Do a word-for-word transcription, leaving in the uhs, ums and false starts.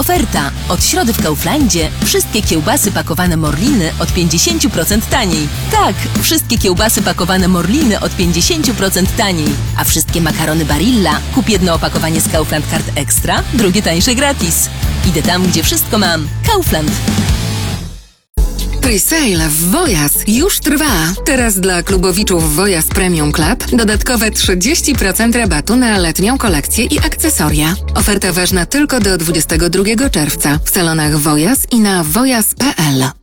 Oferta. Od środy w Kauflandzie wszystkie kiełbasy pakowane Morliny od pięćdziesiąt procent taniej. Tak, wszystkie kiełbasy pakowane Morliny od pięćdziesiąt procent taniej. A wszystkie makarony Barilla kup jedno opakowanie z Kaufland Card Extra, drugie tańsze gratis. Idę tam, gdzie wszystko mam. Kaufland. Presale w Wojas już trwa. Teraz dla klubowiczów Wojas Premium Club dodatkowe trzydzieści procent rabatu na letnią kolekcję i akcesoria. Oferta ważna tylko do dwudziestego drugiego czerwca w salonach Wojas i na wojas kropka p l.